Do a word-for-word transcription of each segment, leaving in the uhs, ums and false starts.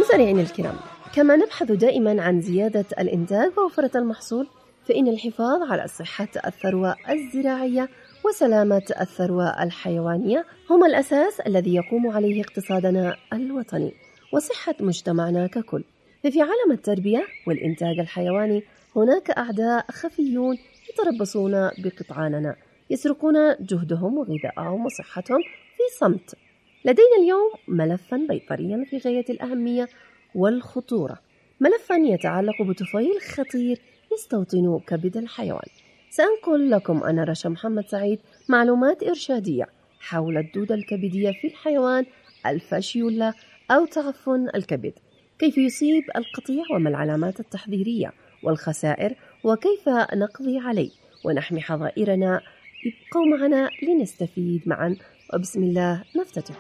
مزارعينا الكرام، كما نبحث دائما عن زيادة الإنتاج ووفرة المحصول، فإن الحفاظ على صحة الثروة الزراعية وسلامة الثروة الحيوانية هما الأساس الذي يقوم عليه اقتصادنا الوطني وصحة مجتمعنا ككل. ففي عالم التربية والإنتاج الحيواني هناك أعداء خفيون يتربصون بقطعاننا، يسرقون جهدهم وغذاءهم وصحتهم في صمت. لدينا اليوم ملفا بيطريا في غاية الأهمية والخطورة، ملفا يتعلق بطفيل خطير يستوطن كبد الحيوان. سأنقل لكم أنا رشا محمد سعيد معلومات إرشادية حول الدودة الكبدية في الحيوان الفاشيولا أو تعفن الكبد، كيف يصيب القطيع وما العلامات التحذيرية والخسائر وكيف نقضي عليه ونحمي حظائرنا. ابقوا معنا لنستفيد معا، وبسم الله نفتتح.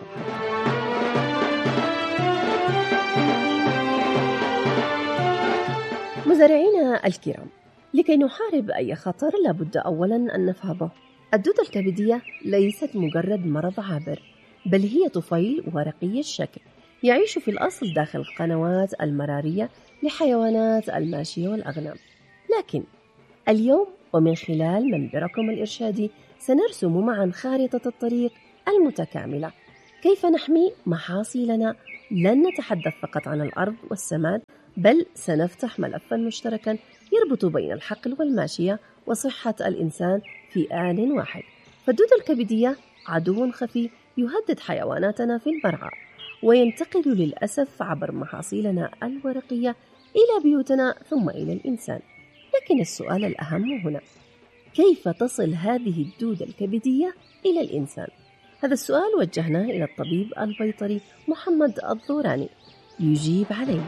مزارعينا الكرام، لكي نحارب أي خطر لابد أولا أن نفهمه. الدودة الكبدية ليست مجرد مرض عابر، بل هي طفيل ورقي الشكل يعيش في الأصل داخل القنوات المرارية لحيوانات الماشية والأغنام. لكن اليوم ومن خلال منبركم الإرشادي سنرسم معا خارطة الطريق المتكاملة كيف نحمي محاصيلنا. لن نتحدث فقط عن الأرض والسماد، بل سنفتح ملفا مشتركا يربط بين الحقل والماشية وصحة الإنسان في آن واحد. فالدودة الكبدية عدو خفي يهدد حيواناتنا في المرعى وينتقل للأسف عبر محاصيلنا الورقية إلى بيوتنا ثم إلى الإنسان. لكن السؤال الأهم هنا، كيف تصل هذه الدودة الكبدية إلى الإنسان؟ هذا السؤال وجهناه إلى الطبيب البيطري محمد الضوراني يجيب عليه.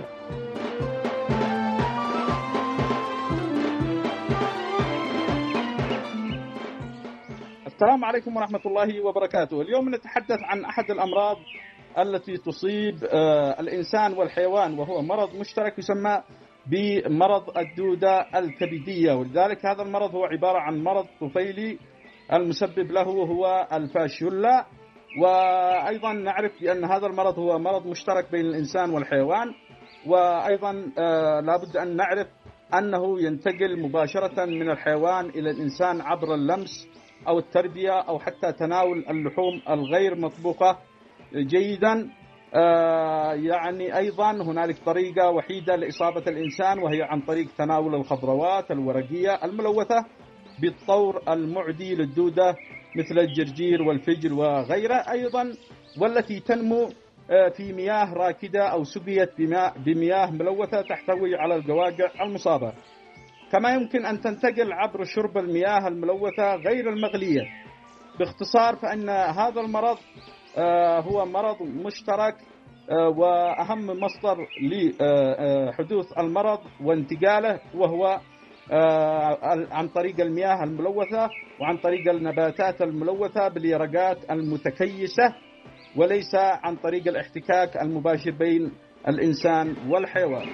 السلام عليكم ورحمة الله وبركاته. اليوم نتحدث عن أحد الأمراض التي تصيب الإنسان والحيوان، وهو مرض مشترك يسمى بمرض الدودة الكبدية. ولذلك هذا المرض هو عبارة عن مرض طفيلي المسبب له هو الفاشيولا. وأيضا نعرف بأن هذا المرض هو مرض مشترك بين الإنسان والحيوان، وأيضا لابد أن نعرف أنه ينتقل مباشرة من الحيوان إلى الإنسان عبر اللمس أو التربية أو حتى تناول اللحوم الغير مطبوخة جيدا. آه يعني أيضا هنالك طريقة وحيدة لإصابة الإنسان، وهي عن طريق تناول الخضروات الورقية الملوثة بالطور المعدي للدودة مثل الجرجير والفجل وغيره أيضا، والتي تنمو آه في مياه راكدة أو سقيت بمياه ملوثة تحتوي على القواقع المصابة. كما يمكن أن تنتقل عبر شرب المياه الملوثة غير المغلية. باختصار فإن هذا المرض هو مرض مشترك، وأهم مصدر لحدوث المرض وانتقاله وهو عن طريق المياه الملوثة وعن طريق النباتات الملوثة باليرقات المتكيسة، وليس عن طريق الاحتكاك المباشر بين الإنسان والحيوان.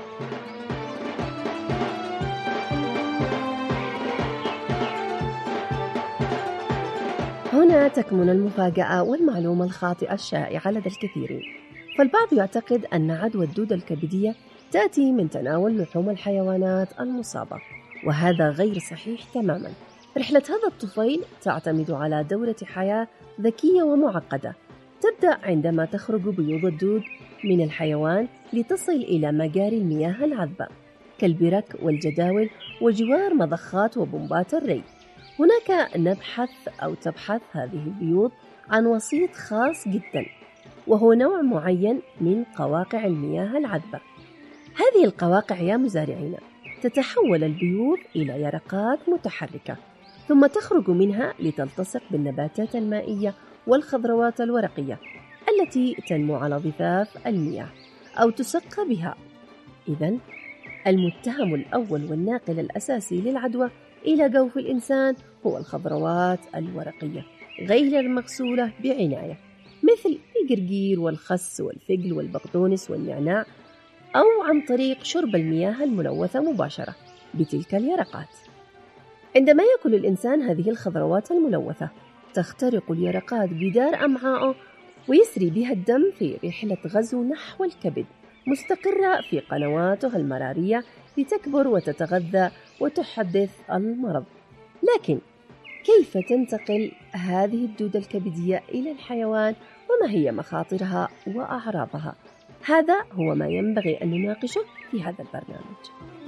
هنا تكمن المفاجأة والمعلومة الخاطئة الشائعة لدى الكثيرين. فالبعض يعتقد أن عدوى الدودة الكبدية تأتي من تناول لحوم الحيوانات المصابة، وهذا غير صحيح تماما. رحلة هذا الطفيل تعتمد على دورة حياة ذكية ومعقدة، تبدأ عندما تخرج بيوض الدود من الحيوان لتصل إلى مجاري المياه العذبة كالبرك والجداول وجوار مضخات وبومبات الري. هناك نبحث أو تبحث هذه البيوض عن وسيط خاص جدا، وهو نوع معين من قواقع المياه العذبة. هذه القواقع يا مزارعينا تتحول البيوض إلى يرقات متحركة، ثم تخرج منها لتلتصق بالنباتات المائية والخضروات الورقية التي تنمو على ضفاف المياه أو تسقى بها. إذن المتهم الأول والناقل الأساسي للعدوى إلى جوف الإنسان هو الخضروات الورقية غير المغسولة بعناية، مثل الجرجير والخس والفجل والبقدونس والنعناع، أو عن طريق شرب المياه الملوثة مباشرة بتلك اليرقات. عندما يأكل الإنسان هذه الخضروات الملوثة تخترق اليرقات جدار أمعائه ويسري بها الدم في رحلة غزو نحو الكبد مستقرة في قنواتها المرارية لتكبر وتتغذى وتحدث المرض. لكن كيف تنتقل هذه الدودة الكبدية إلى الحيوان وما هي مخاطرها وأعراضها؟ هذا هو ما ينبغي أن نناقشه في هذا البرنامج.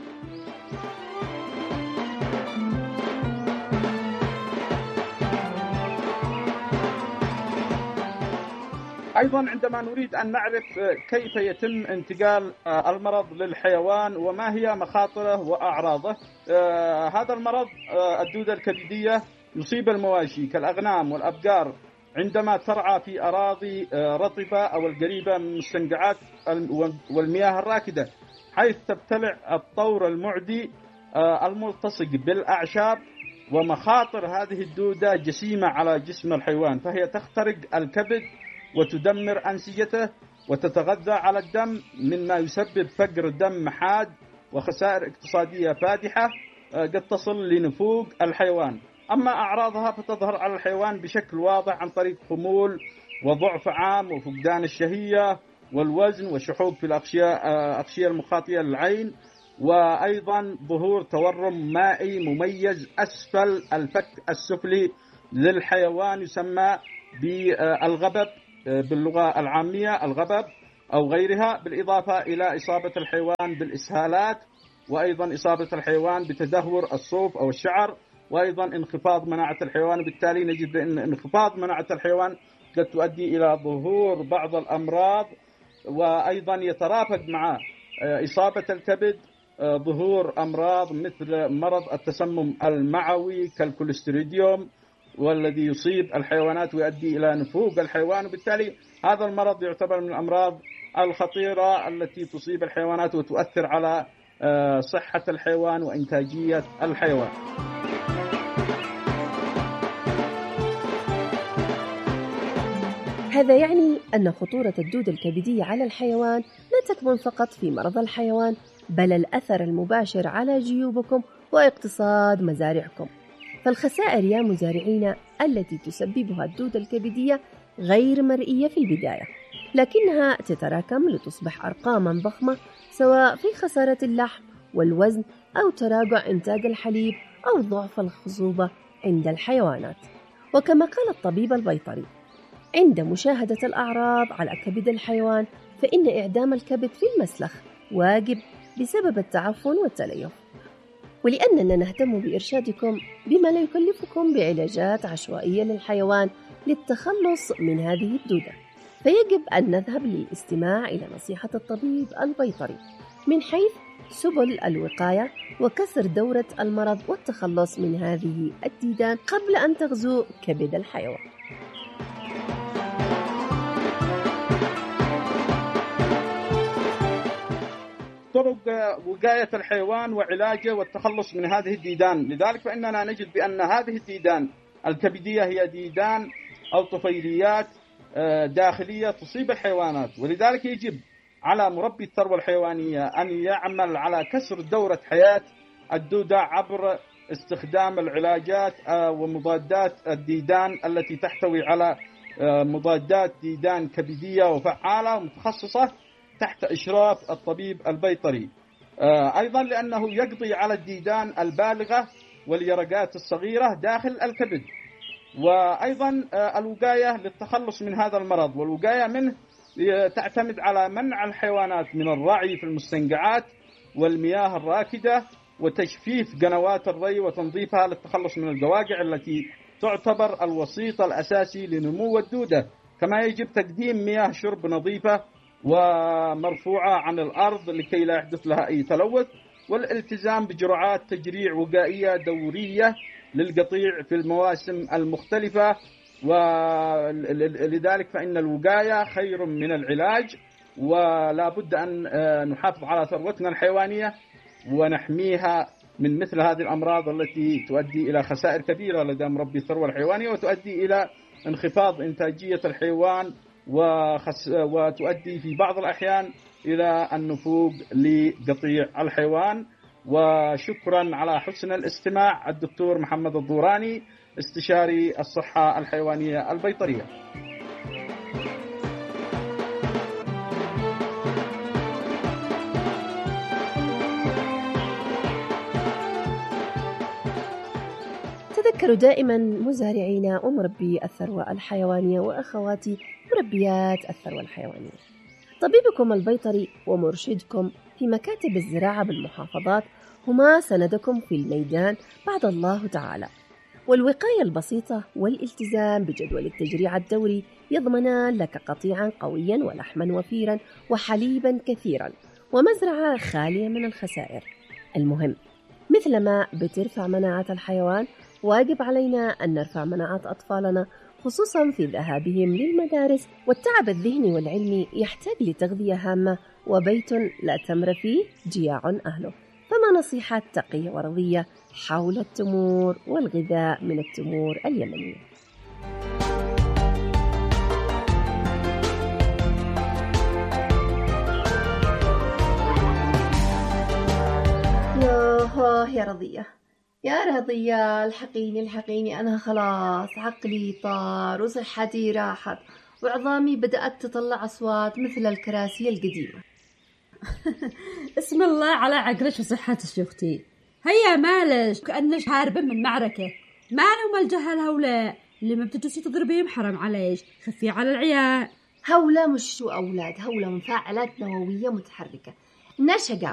أيضا عندما نريد أن نعرف كيف يتم انتقال المرض للحيوان وما هي مخاطره وأعراضه، هذا المرض الدودة الكبدية يصيب المواشي كالأغنام والأبقار عندما ترعى في أراضي رطبة أو القريبة من المستنقعات والمياه الراكدة، حيث تبتلع الطور المعدي الملتصق بالأعشاب. ومخاطر هذه الدودة جسيمة على جسم الحيوان، فهي تخترق الكبد وتدمر أنسجته وتتغذى على الدم، مما يسبب فقر دم حاد وخسائر اقتصادية فادحة قد تصل لنفوق الحيوان. أما أعراضها فتظهر على الحيوان بشكل واضح عن طريق خمول وضعف عام وفقدان الشهية والوزن وشحوب في الأغشية المخاطية للعين، وأيضا ظهور تورم مائي مميز أسفل الفك السفلي للحيوان يسمى بالغبب باللغة العامية الغبب أو غيرها، بالإضافة إلى إصابة الحيوان بالإسهالات، وأيضا إصابة الحيوان بتدهور الصوف أو الشعر، وأيضا انخفاض مناعة الحيوان. وبالتالي نجد أن انخفاض مناعة الحيوان قد تؤدي إلى ظهور بعض الأمراض، وأيضا يترافق مع إصابة الكبد ظهور أمراض مثل مرض التسمم المعوي كالكوليستريديوم، والذي يصيب الحيوانات ويؤدي إلى نفوق الحيوان. وبالتالي هذا المرض يعتبر من الأمراض الخطيرة التي تصيب الحيوانات وتؤثر على صحة الحيوان وإنتاجية الحيوان. هذا يعني أن خطورة الدودة الكبدية على الحيوان لا تكمن فقط في مرض الحيوان، بل الأثر المباشر على جيوبكم واقتصاد مزارعكم. فالخسائر يا مزارعين التي تسببها الدودة الكبدية غير مرئية في البداية، لكنها تتراكم لتصبح أرقاما ضخمة، سواء في خسارة اللحم والوزن أو تراجع إنتاج الحليب أو ضعف الخصوبة عند الحيوانات. وكما قال الطبيب البيطري: عند مشاهدة الأعراض على كبد الحيوان فإن إعدام الكبد في المسلخ واجب بسبب التعفن والتليف. ولأننا نهتم بإرشادكم بما لا يكلفكم بعلاجات عشوائية للحيوان للتخلص من هذه الدودة، فيجب أن نذهب للاستماع إلى نصيحة الطبيب البيطري من حيث سبل الوقاية وكسر دورة المرض والتخلص من هذه الديدان قبل أن تغزو كبد الحيوان. طرق وقاية الحيوان وعلاجه والتخلص من هذه الديدان. لذلك فإننا نجد بأن هذه الديدان الكبدية هي ديدان أو طفيليات داخلية تصيب الحيوانات، ولذلك يجب على مربي الثروة الحيوانية أن يعمل على كسر دورة حياة الدودة عبر استخدام العلاجات ومضادات الديدان التي تحتوي على مضادات ديدان كبدية وفعالة ومتخصصة تحت إشراف الطبيب البيطري. أيضا لأنه يقضي على الديدان البالغة واليرقات الصغيرة داخل الكبد. وأيضا الوقاية للتخلص من هذا المرض، والوقاية منه تعتمد على منع الحيوانات من الرعي في المستنقعات والمياه الراكدة وتجفيف قنوات الري وتنظيفها للتخلص من القواقع التي تعتبر الوسيط الأساسي لنمو الدودة. كما يجب تقديم مياه شرب نظيفة ومرفوعة عن الأرض لكي لا يحدث لها أي تلوث، والالتزام بجرعات تجريع وقائية دورية للقطيع في المواسم المختلفة. ولذلك فإن الوقاية خير من العلاج، ولا بد أن نحافظ على ثروتنا الحيوانية ونحميها من مثل هذه الأمراض التي تؤدي إلى خسائر كبيرة لدى مربي الثروة الحيوانية وتؤدي إلى انخفاض إنتاجية الحيوان وخس... وتؤدي في بعض الأحيان إلى النفوذ لقطيع الحيوان. وشكرا على حسن الاستماع. الدكتور محمد الضوراني، استشاري الصحة الحيوانية البيطرية. تذكروا دائما مزارعين ومربي الثروة الحيوانية وأخواتي مربيات الثروة الحيوانية. طبيبكم البيطري ومرشدكم في مكاتب الزراعة بالمحافظات هما سندكم في الميدان بعد الله تعالى، والوقاية البسيطة والالتزام بجدول التجريع الدوري يضمنان لك قطيعا قويا ولحما وفيرا وحليبا كثيرا ومزرعة خالية من الخسائر. المهم مثلما بترفع مناعة الحيوان واجب علينا أن نرفع مناعة أطفالنا، خصوصا في ذهابهم للمدارس، والتعب الذهني والعلمي يحتاج لتغذية هامة، وبيت لا تمر فيه جياع أهله. فما نصيحة تقية ورضية حول التمور والغذاء من التمور اليمنية. يا يا رضية يا رضية، الحقيني الحقيني، أنا خلاص عقلي طار وصحتي راحت وعظامي بدأت تطلع أصوات مثل الكراسي القديمة. اسم الله على عقلك وصحتك يا أختي. هيا مالش كأنك هاربة من معركة. ما أنا وما الجهل هؤلاء اللي ما بتجلسي تضربيهم، حرام عليش، خفي على العيال. هؤلاء مش أولاد، هؤلاء مفاعلات نووية متحركة، الناس شقاوة.